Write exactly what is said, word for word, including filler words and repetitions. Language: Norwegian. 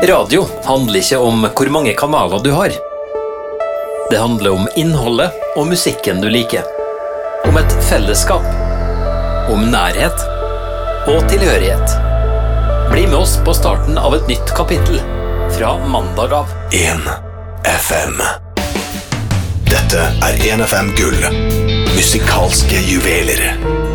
Radio handler ikke om hvor mange kanaler du har. Det handler om innholdet og musikken du liker. Om et fellesskap. Om nærhet og tilhørighet. Bli med oss på starten av et nytt kapittel. Fra mandag av. en F M. Dette er en F M Gull. Musikalske juveler.